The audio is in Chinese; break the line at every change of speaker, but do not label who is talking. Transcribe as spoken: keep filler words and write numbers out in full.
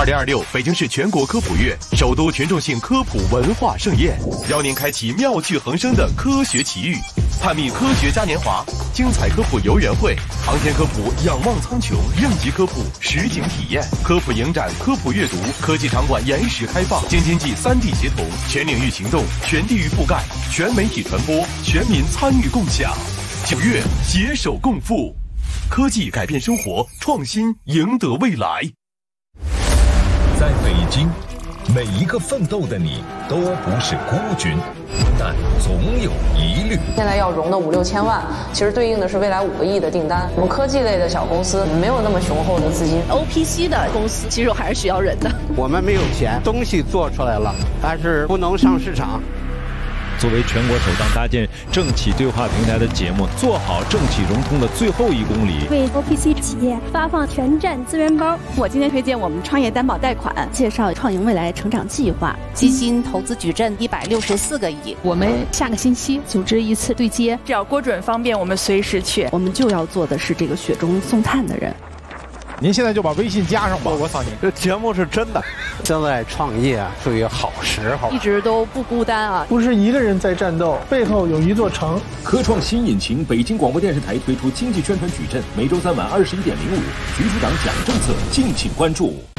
二零二六北京市全国科普月，首都群众性科普文化盛宴，邀您开启妙趣横生的科学奇遇，探秘科学嘉年华、精彩科普游园会、航天科普仰望苍穹、应急科普实景体验、科普影展、科普阅读、科技场馆延时开放、京津冀三地协同、全领域行动、全地域覆盖、全媒体传播、全民参与共享。九月携手共赴，科技改变生活，创新赢得未来。
在北京，每一个奋斗的你都不是孤军，但总有疑虑。
现在要融的五六千万，其实对应的是未来五个亿的订单。我们科技类的小公司没有那么雄厚的资金
，O P C 的公司其实我还是需要人的。
我们没有钱，东西做出来了，但是不能上市场。
作为全国首档搭建政企对话平台的节目，做好政企融通的最后一公里，
为 O P C 企业发放全站资源包。
我今天推荐我们创业担保贷款，介绍创盈未来成长计划，基金投资矩阵一百六十四个亿。
我们下个星期组织一次对接，
只要郭准方便，我们随时去。
我们就要做的是这个雪中送炭的人。
您现在就把微信加上吧。
我操你，这节目是真的。
现在创业啊，属于好时候，
一直都不孤单啊，
不是一个人在战斗，背后有一座城。
科创新引擎，北京广播电视台推出经济宣传矩阵，每周三晚二十一点零五，徐处长讲政策，敬请关注。